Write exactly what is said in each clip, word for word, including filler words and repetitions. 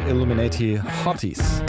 Illuminati Hotties.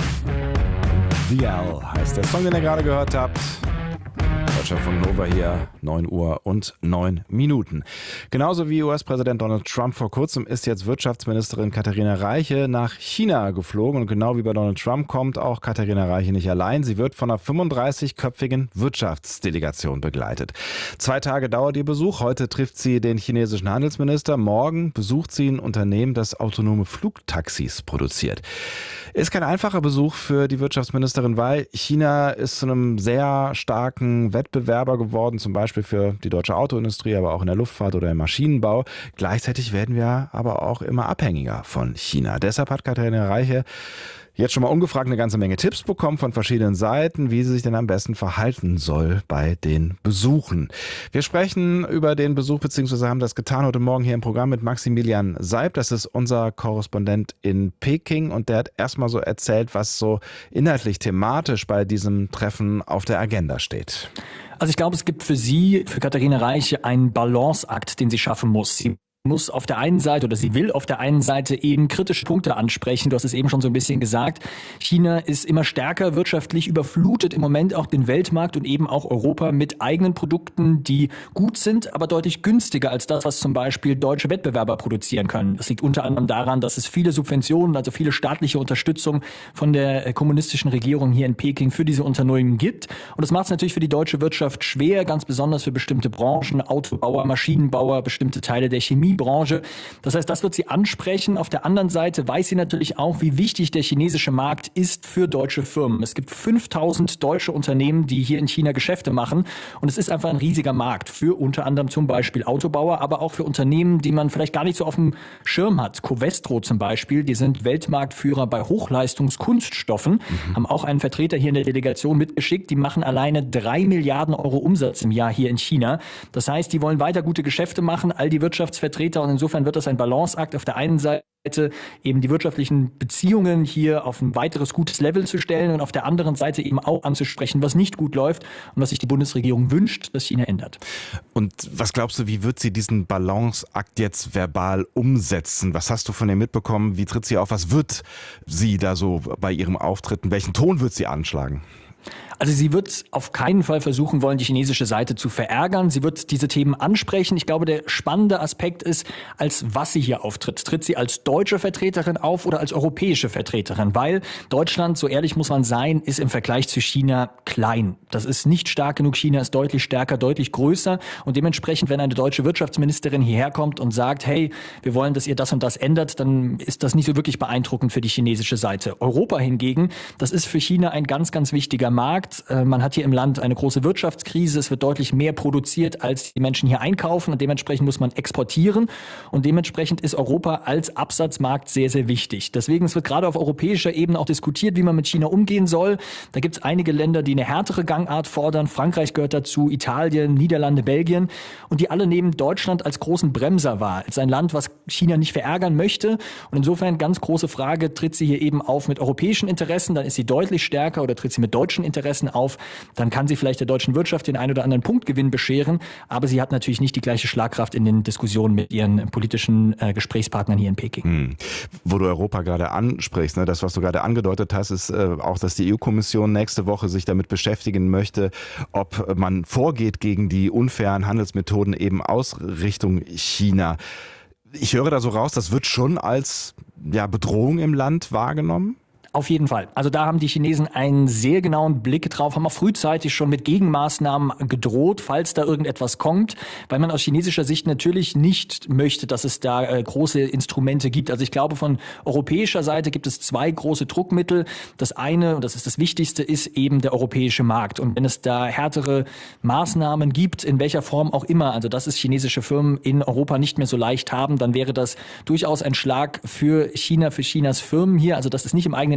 The L heißt der Song, den ihr gerade gehört habt. Deutschlandfunk Nova hier, neun Uhr und neun Minuten. Genauso wie U S-Präsident Donald Trump vor kurzem ist jetzt Wirtschaftsministerin Katharina Reiche nach China geflogen. Und genau wie bei Donald Trump kommt auch Katharina Reiche nicht allein. Sie wird von einer fünfunddreißigköpfigen Wirtschaftsdelegation begleitet. Zwei Tage dauert ihr Besuch. Heute trifft sie den chinesischen Handelsminister. Morgen besucht sie ein Unternehmen, das autonome Flugtaxis produziert. Ist kein einfacher Besuch für die Wirtschaftsministerin, weil China ist zu einem sehr starken Wettbewerber geworden, zum Beispiel für die deutsche Autoindustrie, aber auch in der Luftfahrt oder im Maschinenbau. Gleichzeitig werden wir aber auch immer abhängiger von China. Deshalb hat Katharina Reiche jetzt schon mal ungefragt eine ganze Menge Tipps bekommen von verschiedenen Seiten, wie sie sich denn am besten verhalten soll bei den Besuchen. Wir sprechen über den Besuch, beziehungsweise haben das getan heute Morgen hier im Programm mit Maximilian Seib. Das ist unser Korrespondent in Peking und der hat erstmal so erzählt, was so inhaltlich thematisch bei diesem Treffen auf der Agenda steht. Also ich glaube, es gibt für sie, für Katharina Reiche, einen Balanceakt, den sie schaffen muss. Sie muss auf der einen Seite oder sie will auf der einen Seite eben kritische Punkte ansprechen. Du hast es eben schon so ein bisschen gesagt. China ist immer stärker wirtschaftlich, überflutet im Moment auch den Weltmarkt und eben auch Europa mit eigenen Produkten, die gut sind, aber deutlich günstiger als das, was zum Beispiel deutsche Wettbewerber produzieren können. Das liegt unter anderem daran, dass es viele Subventionen, also viele staatliche Unterstützung von der kommunistischen Regierung hier in Peking für diese Unternehmen gibt. Und das macht es natürlich für die deutsche Wirtschaft schwer, ganz besonders für bestimmte Branchen, Autobauer, Maschinenbauer, bestimmte Teile der Chemie. Branche. Das heißt, das wird sie ansprechen. Auf der anderen Seite weiß sie natürlich auch, wie wichtig der chinesische Markt ist für deutsche Firmen. Es gibt fünftausend deutsche Unternehmen, die hier in China Geschäfte machen. Und es ist einfach ein riesiger Markt für unter anderem zum Beispiel Autobauer, aber auch für Unternehmen, die man vielleicht gar nicht so auf dem Schirm hat. Covestro zum Beispiel, die sind Weltmarktführer bei Hochleistungskunststoffen, mhm. haben auch einen Vertreter hier in der Delegation mitgeschickt. Die machen alleine drei Milliarden Euro Umsatz im Jahr hier in China. Das heißt, die wollen weiter gute Geschäfte machen, all die Wirtschaftsvertreter. Und insofern wird das ein Balanceakt, auf der einen Seite eben die wirtschaftlichen Beziehungen hier auf ein weiteres gutes Level zu stellen und auf der anderen Seite eben auch anzusprechen, was nicht gut läuft und was sich die Bundesregierung wünscht, dass China ändert. Und was glaubst du, wie wird sie diesen Balanceakt jetzt verbal umsetzen? Was hast du von ihr mitbekommen? Wie tritt sie auf? Was wird sie da so bei ihrem Auftritt? Welchen Ton wird sie anschlagen? Also sie wird auf keinen Fall versuchen wollen, die chinesische Seite zu verärgern. Sie wird diese Themen ansprechen. Ich glaube, der spannende Aspekt ist, als was sie hier auftritt. Tritt sie als deutsche Vertreterin auf oder als europäische Vertreterin? Weil Deutschland, so ehrlich muss man sein, ist im Vergleich zu China klein. Das ist nicht stark genug. China ist deutlich stärker, deutlich größer. Und dementsprechend, wenn eine deutsche Wirtschaftsministerin hierher kommt und sagt, hey, wir wollen, dass ihr das und das ändert, dann ist das nicht so wirklich beeindruckend für die chinesische Seite. Europa hingegen, das ist für China ein ganz, ganz wichtiger Markt. Man hat hier im Land eine große Wirtschaftskrise. Es wird deutlich mehr produziert, als die Menschen hier einkaufen. Und dementsprechend muss man exportieren. Und dementsprechend ist Europa als Absatzmarkt sehr, sehr wichtig. Deswegen es wird gerade auf europäischer Ebene auch diskutiert, wie man mit China umgehen soll. Da gibt es einige Länder, die eine härtere Gangart fordern. Frankreich gehört dazu, Italien, Niederlande, Belgien. Und die alle nehmen Deutschland als großen Bremser wahr. Als ein Land, was China nicht verärgern möchte. Und insofern ganz große Frage, tritt sie hier eben auf mit europäischen Interessen, dann ist sie deutlich stärker, oder tritt sie mit deutschen Interessen auf, dann kann sie vielleicht der deutschen Wirtschaft den einen oder anderen Punktgewinn bescheren, aber sie hat natürlich nicht die gleiche Schlagkraft in den Diskussionen mit ihren politischen äh, Gesprächspartnern hier in Peking. Hm. Wo du Europa gerade ansprichst, ne, das, was du gerade angedeutet hast, ist äh, auch, dass die E U-Kommission nächste Woche sich damit beschäftigen möchte, ob man vorgeht gegen die unfairen Handelsmethoden eben aus Richtung China. Ich höre da so raus, das wird schon als ja, Bedrohung im Land wahrgenommen? Auf jeden Fall. Also da haben die Chinesen einen sehr genauen Blick drauf, haben auch frühzeitig schon mit Gegenmaßnahmen gedroht, falls da irgendetwas kommt, weil man aus chinesischer Sicht natürlich nicht möchte, dass es da äh, große Instrumente gibt. Also ich glaube, von europäischer Seite gibt es zwei große Druckmittel. Das eine, und das ist das Wichtigste, ist eben der europäische Markt. Und wenn es da härtere Maßnahmen gibt, in welcher Form auch immer, also dass es chinesische Firmen in Europa nicht mehr so leicht haben, dann wäre das durchaus ein Schlag für China, für Chinas Firmen hier. Also das ist nicht im eigenen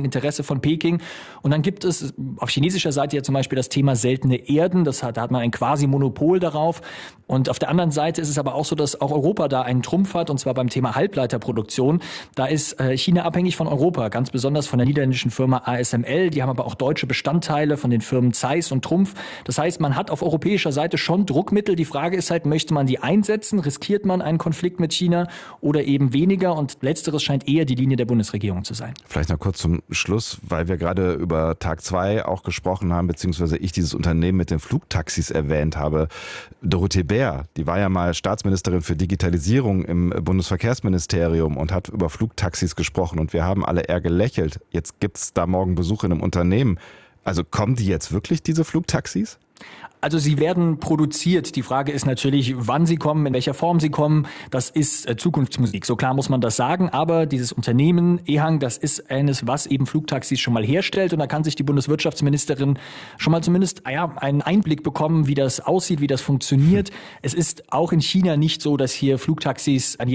ein Interesse von Peking. Und dann gibt es auf chinesischer Seite ja zum Beispiel das Thema seltene Erden. Das hat, da hat man ein Quasi-Monopol darauf. Und auf der anderen Seite ist es aber auch so, dass auch Europa da einen Trumpf hat, und zwar beim Thema Halbleiterproduktion. Da ist äh, China abhängig von Europa, ganz besonders von der niederländischen Firma A S M L. Die haben aber auch deutsche Bestandteile von den Firmen Zeiss und Trumpf. Das heißt, man hat auf europäischer Seite schon Druckmittel. Die Frage ist halt, möchte man die einsetzen? Riskiert man einen Konflikt mit China oder eben weniger? Und letzteres scheint eher die Linie der Bundesregierung zu sein. Vielleicht noch kurz zum Schluss, weil wir gerade über Tag zwei auch gesprochen haben, beziehungsweise ich dieses Unternehmen mit den Flugtaxis erwähnt habe. Dorothee Bär, die war ja mal Staatsministerin für Digitalisierung im Bundesverkehrsministerium und hat über Flugtaxis gesprochen und wir haben alle eher gelächelt. Jetzt gibt es da morgen Besuch in einem Unternehmen. Also kommen die jetzt wirklich, diese Flugtaxis? Also sie werden produziert. Die Frage ist natürlich, wann sie kommen, in welcher Form sie kommen. Das ist äh, Zukunftsmusik. So klar muss man das sagen. Aber dieses Unternehmen Ehang, das ist eines, was eben Flugtaxis schon mal herstellt. Und da kann sich die Bundeswirtschaftsministerin schon mal zumindest ja, einen Einblick bekommen, wie das aussieht, wie das funktioniert. Es ist auch in China nicht so, dass hier Flugtaxis an